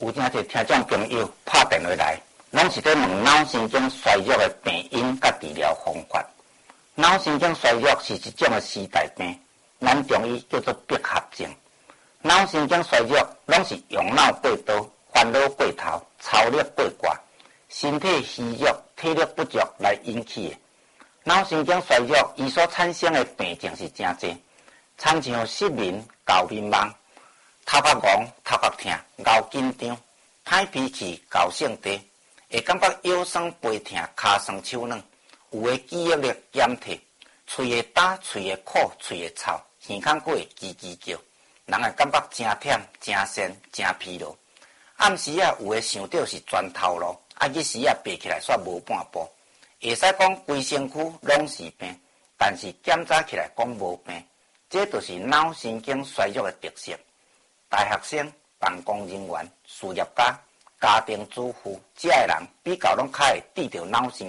有真侪听众朋友拍电话来，拢是在问脑神经衰弱的病因甲治疗方法。脑神经衰弱是一种的四大病，咱中医叫做闭合症。脑神经衰弱拢是用脑过多、烦恼过头、操力过挂、身体虚弱、体力不足来引起的。脑神经衰弱伊所产生的病症是真侪，参像失眠、搞迷茫、头壳戆、头壳痛、熬紧张、歹脾气、高性地，会感觉腰酸背痛、骹酸手软，有的记忆力减退，喙会打、喙会苦、喙会臭，耳孔骨会叽叽叫，人会感觉真忝、真酸、真疲劳。暗时有的想到是全头路，日时爬起来煞无半步。会使讲规身躯拢是病，但是检查起来讲无病，这就是脑神经衰弱的特色。大学生、办公人员、事业家、家庭主妇，这些人比较拢较会得到脑神